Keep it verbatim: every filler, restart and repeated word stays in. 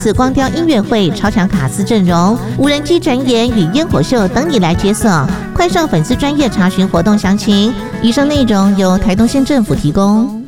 此光雕音乐会超强卡司阵容，无人机展演与烟火秀等你来解锁。快上粉丝专页查询活动详情。以上内容由台东县政府提供。